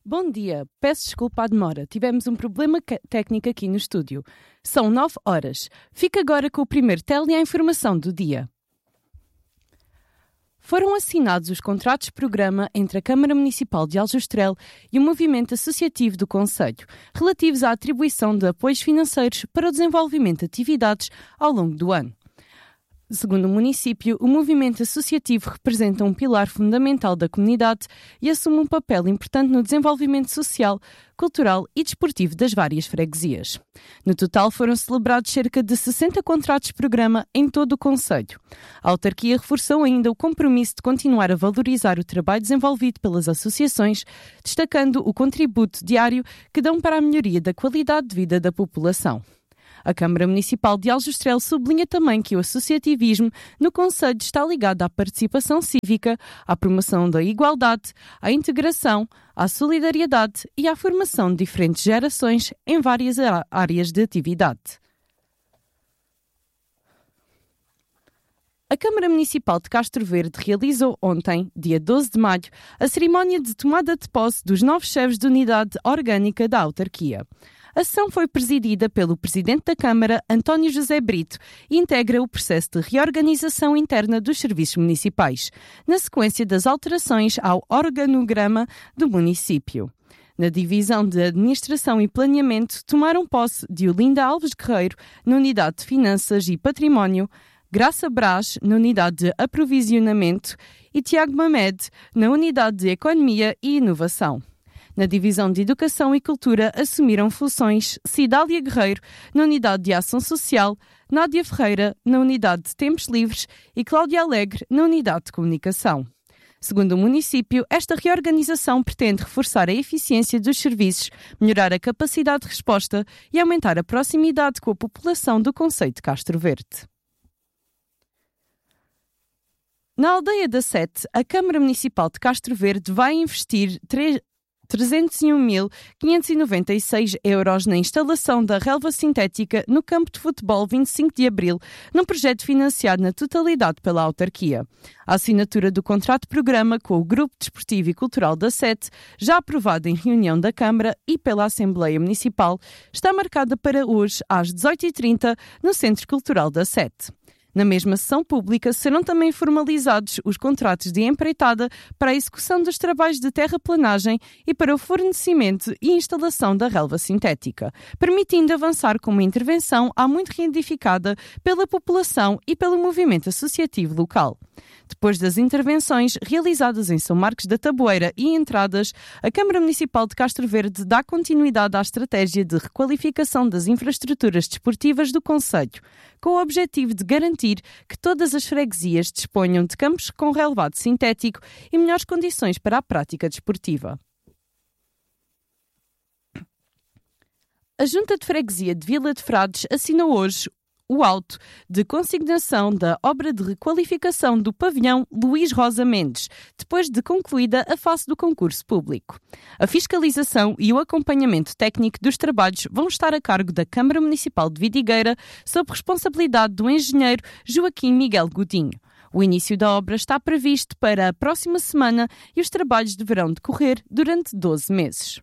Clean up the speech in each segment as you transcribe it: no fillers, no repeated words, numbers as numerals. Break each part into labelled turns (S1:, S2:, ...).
S1: Bom dia, peço desculpa à demora, tivemos um problema técnico aqui no estúdio. São 9 horas. Fica agora com o primeiro tele e a informação do dia. Foram assinados os contratos de programa entre a Câmara Municipal de Aljustrel e o Movimento Associativo do Concelho, relativos à atribuição de apoios financeiros para o desenvolvimento de atividades ao longo do ano. Segundo o município, o movimento associativo representa um pilar fundamental da comunidade e assume um papel importante no desenvolvimento social, cultural e desportivo das várias freguesias. No total, foram celebrados cerca de 60 contratos de programa em todo o concelho. A autarquia reforçou ainda o compromisso de continuar a valorizar o trabalho desenvolvido pelas associações, destacando o contributo diário que dão para a melhoria da qualidade de vida da população. A Câmara Municipal de Aljustrel sublinha também que o associativismo no concelho está ligado à participação cívica, à promoção da igualdade, à integração, à solidariedade e à formação de diferentes gerações em várias áreas de atividade. A Câmara Municipal de Castro Verde realizou ontem, dia 12 de maio, a cerimónia de tomada de posse dos novos chefes de unidade orgânica da autarquia. A sessão foi presidida pelo Presidente da Câmara, António José Brito, e integra o processo de reorganização interna dos serviços municipais, na sequência das alterações ao organograma do município. Na divisão de Administração e Planeamento, tomaram posse Diolinda Alves Guerreiro, na Unidade de Finanças e Património, Graça Brás, na Unidade de Aprovisionamento, e Tiago Mamed, na Unidade de Economia e Inovação. Na divisão de Educação e Cultura assumiram funções Cidália Guerreiro, na Unidade de Ação Social, Nádia Ferreira, na Unidade de Tempos Livres e Cláudia Alegre, na Unidade de Comunicação. Segundo o município, esta reorganização pretende reforçar a eficiência dos serviços, melhorar a capacidade de resposta e aumentar a proximidade com a população do concelho de Castro Verde. Na aldeia da Sete, a Câmara Municipal de Castro Verde vai investir 301.596 euros na instalação da relva sintética no campo de futebol 25 de Abril, num projeto financiado na totalidade pela autarquia. A assinatura do contrato de programa com o Grupo Desportivo e Cultural da Sete, já aprovado em reunião da Câmara e pela Assembleia Municipal, está marcada para hoje às 18h30 no Centro Cultural da Sete. Na mesma sessão pública serão também formalizados os contratos de empreitada para a execução dos trabalhos de terraplanagem e para o fornecimento e instalação da relva sintética, permitindo avançar com uma intervenção há muito reivindicada pela população e pelo movimento associativo local. Depois das intervenções realizadas em São Marcos da Taboeira e Entradas, a Câmara Municipal de Castro Verde dá continuidade à estratégia de requalificação das infraestruturas desportivas do concelho, com o objetivo de garantir que todas as freguesias disponham de campos com relvado sintético e melhores condições para a prática desportiva. A Junta de Freguesia de Vila de Frades assinou hoje o auto de consignação da obra de requalificação do pavilhão Luís Rosa Mendes, depois de concluída a fase do concurso público. A fiscalização e o acompanhamento técnico dos trabalhos vão estar a cargo da Câmara Municipal de Vidigueira, sob responsabilidade do engenheiro Joaquim Miguel Godinho. O início da obra está previsto para a próxima semana e os trabalhos deverão decorrer durante 12 meses.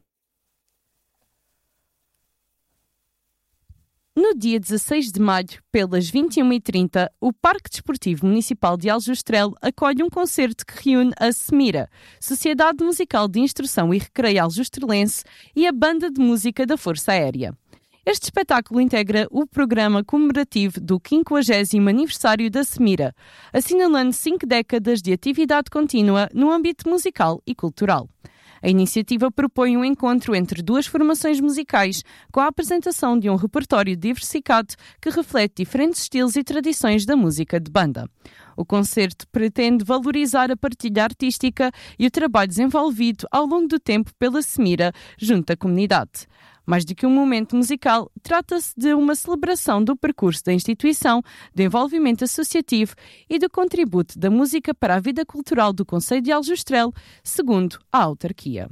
S1: No dia 16 de maio, pelas 21h30, o Parque Desportivo Municipal de Aljustrel acolhe um concerto que reúne a SEMIRA, Sociedade Musical de Instrução e Recreio Aljustrelense, e a Banda de Música da Força Aérea. Este espetáculo integra o programa comemorativo do 50º aniversário da SEMIRA, assinalando 5 décadas de atividade contínua no âmbito musical e cultural. A iniciativa propõe um encontro entre duas formações musicais, com a apresentação de um repertório diversificado que reflete diferentes estilos e tradições da música de banda. O concerto pretende valorizar a partilha artística e o trabalho desenvolvido ao longo do tempo pela SEMIRA junto à comunidade. Mais do que um momento musical, trata-se de uma celebração do percurso da instituição, do envolvimento associativo e do contributo da música para a vida cultural do concelho de Aljustrel, segundo a autarquia.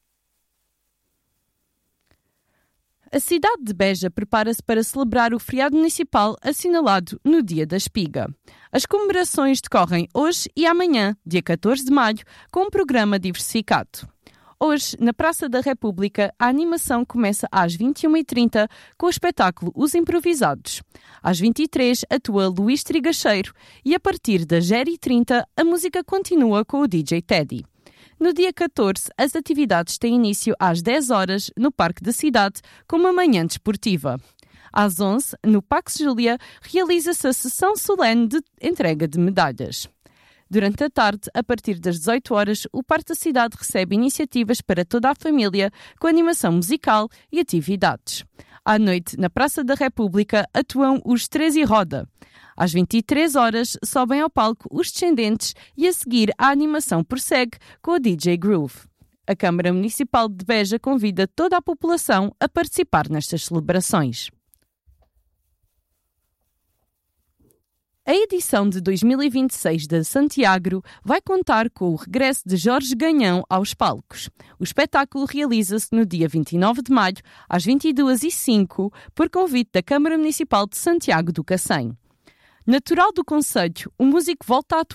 S1: A cidade de Beja prepara-se para celebrar o feriado municipal assinalado no Dia da Espiga. As comemorações decorrem hoje e amanhã, dia 14 de maio, com um programa diversificado. Hoje, na Praça da República, a animação começa às 21h30 com o espetáculo Os Improvisados. Às 23h atua Luís Trigacheiro e a partir das 0h30 a música continua com o DJ Teddy. No dia 14, as atividades têm início às 10h no Parque da Cidade com uma manhã desportiva. Às 11h, no Pax Júlia, realiza-se a sessão solene de entrega de medalhas. Durante a tarde, a partir das 18h, o Parque da Cidade recebe iniciativas para toda a família, com animação musical e atividades. À noite, na Praça da República, atuam os Três e Roda. Às 23h, sobem ao palco os Descendentes e a seguir a animação prossegue com o DJ Groove. A Câmara Municipal de Beja convida toda a população a participar nestas celebrações. A edição de 2026 da Santiagro vai contar com o regresso de Jorge Ganhão aos palcos. O espetáculo realiza-se no dia 29 de maio, às 22h05, por convite da Câmara Municipal de Santiago do Cacém. Natural do concelho, o músico volta a atuar